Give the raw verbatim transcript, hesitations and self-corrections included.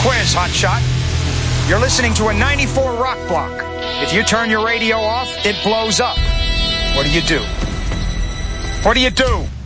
quiz, hotshot. You're listening to a ninety-four rock block. If you turn your radio off, it blows up. What do you do? What do you do?